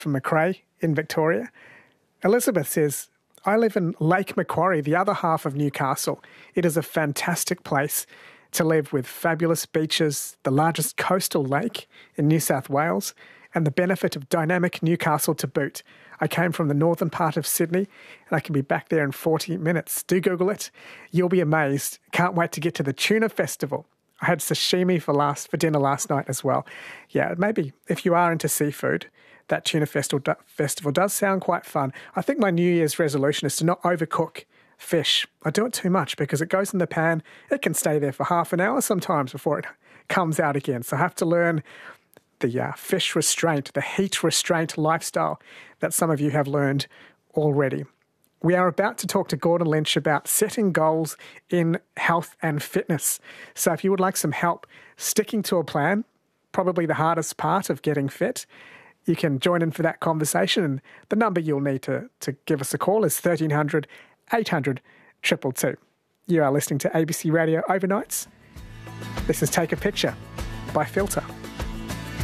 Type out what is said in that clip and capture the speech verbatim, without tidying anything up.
from Macrae in Victoria. Elizabeth says, I live in Lake Macquarie, the other half of Newcastle. It is a fantastic place to live with fabulous beaches, the largest coastal lake in New South Wales, and the benefit of dynamic Newcastle to boot. I came from the northern part of Sydney and I can be back there in forty minutes. Do Google it. You'll be amazed. Can't wait to get to the Tuna Festival. I had sashimi for last for dinner last night as well. Yeah, maybe if you are into seafood, that Tuna Festival, festival does sound quite fun. I think my New Year's resolution is to not overcook fish. I do it too much because it goes in the pan. It can stay there for half an hour sometimes before it comes out again. So I have to learn the uh, fish restraint, the heat restraint lifestyle that some of you have learned already. We are about to talk to Gordon Lynch about setting goals in health and fitness. So if you would like some help sticking to a plan, probably the hardest part of getting fit, you can join in for that conversation. And the number you'll need to, to give us a call is thirteen hundred, eight hundred, two two two. You are listening to A B C Radio Overnights. This is Take a Picture by Filter.